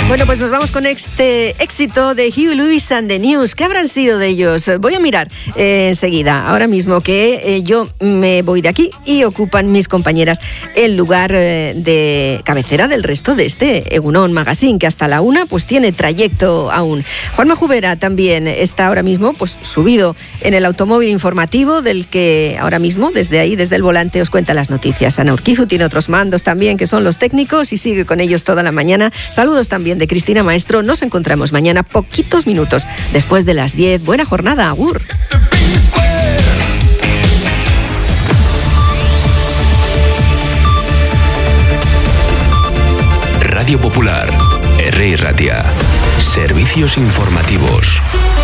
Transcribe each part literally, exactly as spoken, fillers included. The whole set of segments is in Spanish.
Bueno, pues nos vamos con este éxito de Huey Lewis and the News. ¿Qué habrán sido de ellos? Voy a mirar eh, enseguida, ahora mismo, que eh, yo me voy de aquí y ocupan mis compañeras el lugar eh, de cabecera del resto de este Egunon Magazine, que hasta la una pues tiene trayecto aún. Juanma Jubera también está ahora mismo pues subido en el automóvil informativo del que ahora mismo, desde ahí, desde el volante, os cuenta las noticias. Ana Urquizu tiene otros mandos también, que son los técnicos, y sigue con ellos toda la mañana. Saludos también de Cristina Maestro. Nos encontramos mañana poquitos minutos después de las diez. Buena jornada, agur. Radio Popular, R. Ratia. Servicios informativos.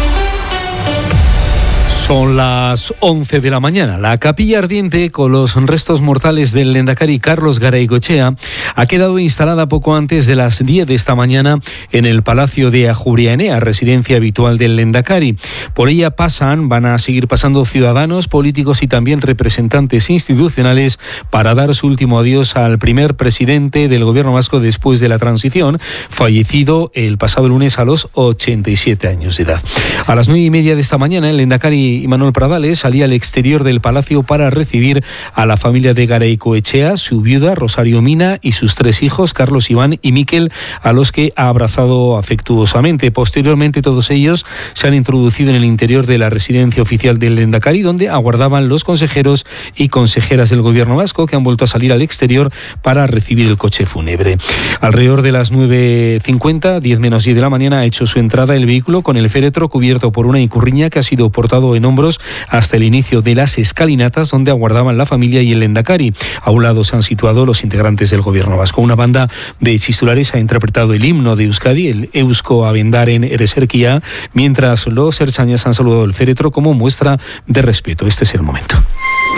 Son las once de la mañana. La capilla ardiente con los restos mortales del lehendakari Carlos Garaycoechea ha quedado instalada poco antes de las diez de esta mañana en el Palacio de Ajuria Enea, residencia habitual del lehendakari. Por ella pasan, van a seguir pasando ciudadanos, políticos y también representantes institucionales para dar su último adiós al primer presidente del gobierno vasco después de la transición, fallecido el pasado lunes a los ochenta y siete años de edad. A las nueve y media de esta mañana, el lehendakari Imanol Pradales salía al exterior del palacio para recibir a la familia de Garaycoechea, su viuda Rosario Mina y sus tres hijos, Carlos, Iván y Miquel, a los que ha abrazado afectuosamente. Posteriormente, todos ellos se han introducido en el interior de la residencia oficial del lehendakari, donde aguardaban los consejeros y consejeras del gobierno vasco, que han vuelto a salir al exterior para recibir el coche fúnebre. Alrededor de las nueve cincuenta, diez menos diez de la mañana, ha hecho su entrada el vehículo con el féretro cubierto por una icurriña que ha sido portado en hombros hasta el inicio de las escalinatas, donde aguardaban la familia y el lehendakari. A un lado se han situado los integrantes del gobierno vasco. Una banda de chistulares ha interpretado el himno de Euskadi, el Eusko Abendaren Ereserkia, mientras los ertzainas han saludado el féretro como muestra de respeto. Este es el momento.